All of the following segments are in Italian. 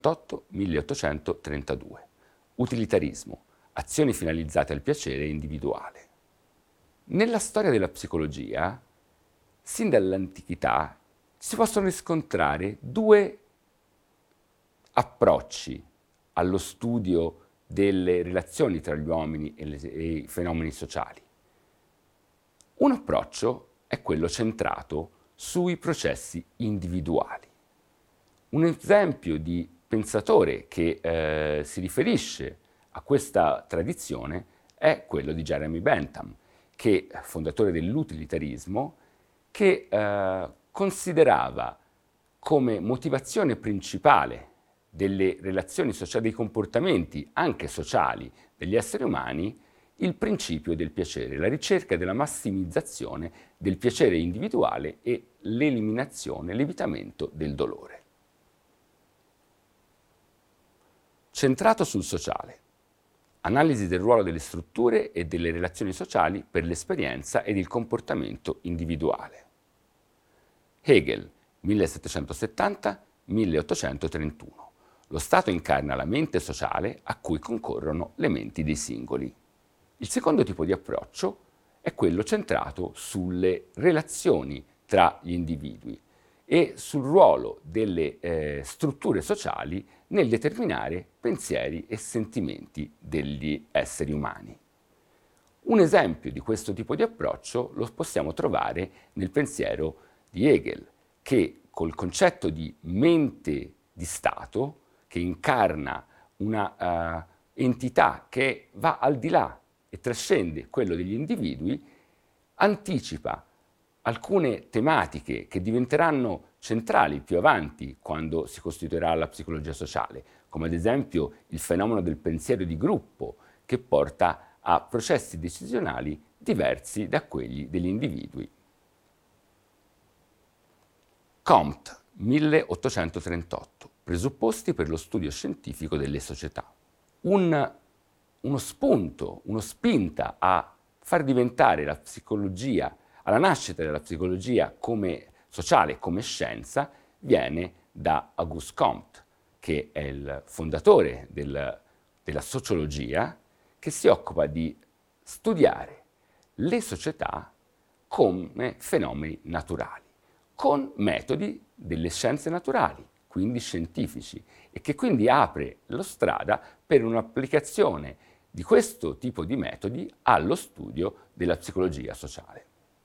1832. Utilitarismo, azioni finalizzate al piacere individuale. Nella storia della psicologia, sin dall'antichità, si possono riscontrare due approcci allo studio delle relazioni tra gli uomini e i fenomeni sociali. Un approccio è quello centrato sui processi individuali. Un esempio di pensatore che si riferisce a questa tradizione è quello di Jeremy Bentham, che è fondatore dell'utilitarismo, che considerava come motivazione principale delle relazioni sociali, dei comportamenti anche sociali degli esseri umani, il principio del piacere, la ricerca della massimizzazione del piacere individuale e l'eliminazione, l'evitamento del dolore. Centrato sul sociale. Analisi del ruolo delle strutture e delle relazioni sociali per l'esperienza ed il comportamento individuale. Hegel, 1770-1831. Lo Stato incarna la mente sociale a cui concorrono le menti dei singoli. Il secondo tipo di approccio è quello centrato sulle relazioni tra gli individui e sul ruolo delle strutture sociali nel determinare pensieri e sentimenti degli esseri umani. Un esempio di questo tipo di approccio lo possiamo trovare nel pensiero di Hegel, che col concetto di mente di Stato, che incarna una entità che va al di là e trascende quello degli individui, anticipa alcune tematiche che diventeranno centrali più avanti quando si costituirà la psicologia sociale, come ad esempio il fenomeno del pensiero di gruppo, che porta a processi decisionali diversi da quelli degli individui. Comte, 1838. Presupposti per lo studio scientifico delle società. Uno spunto, una spinta a far diventare la psicologia, alla nascita della psicologia come sociale, come scienza, viene da Auguste Comte, che è il fondatore della sociologia, che si occupa di studiare le società come fenomeni naturali, con metodi delle scienze naturali, quindi scientifici, e che quindi apre la strada per un'applicazione di questo tipo di metodi allo studio della psicologia sociale.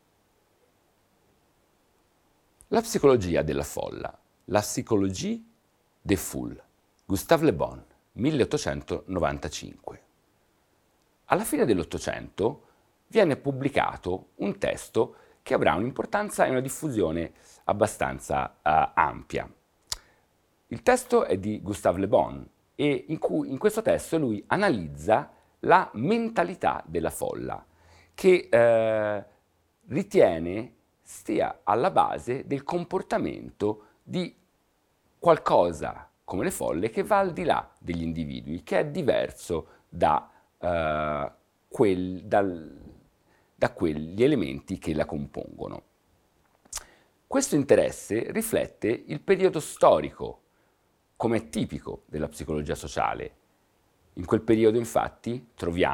La psicologia della folla, la psychologie des foules, Gustave Le Bon, 1895. Alla fine dell'Ottocento viene pubblicato un testo che avrà un'importanza e una diffusione abbastanza ampia. Il testo è di Gustave Le Bon e in questo testo lui analizza la mentalità della folla, che ritiene stia alla base del comportamento di qualcosa come le folle che va al di là degli individui, che è diverso da quegli elementi che la compongono. Questo interesse riflette il periodo storico, come è tipico della psicologia sociale. In quel periodo, infatti,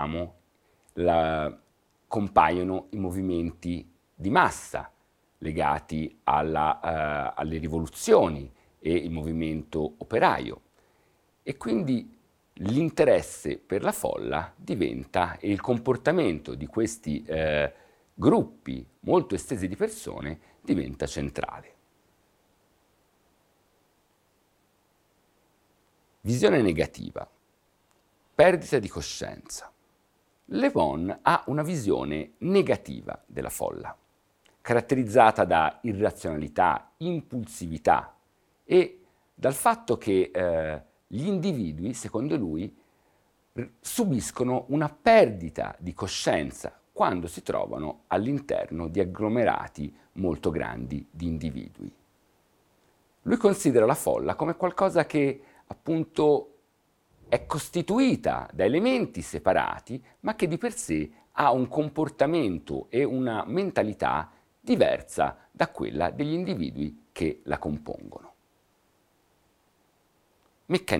compaiono i movimenti di massa legati alle rivoluzioni e il movimento operaio. E quindi l'interesse per la folla diventa, e il comportamento di questi gruppi molto estesi di persone diventa centrale. Visione negativa. Perdita di coscienza. Le Bon ha una visione negativa della folla, caratterizzata da irrazionalità, impulsività e dal fatto che gli individui, secondo lui, subiscono una perdita di coscienza quando si trovano all'interno di agglomerati molto grandi di individui. Lui considera la folla come qualcosa che appunto è costituita da elementi separati, ma che di per sé ha un comportamento e una mentalità diversa da quella degli individui che la compongono. meccanismi